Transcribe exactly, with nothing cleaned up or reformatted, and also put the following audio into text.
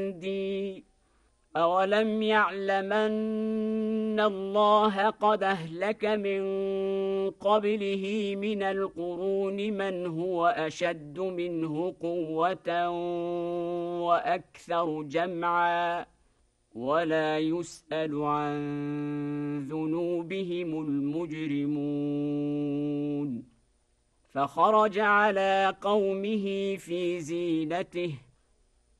عندي أولم يعلمن الله قد أهلك من قبله من القرون من هو أشد منه قوة وأكثر جمعا ولا يسأل عن ذنوبهم المجرمون فخرج على قومه في زينته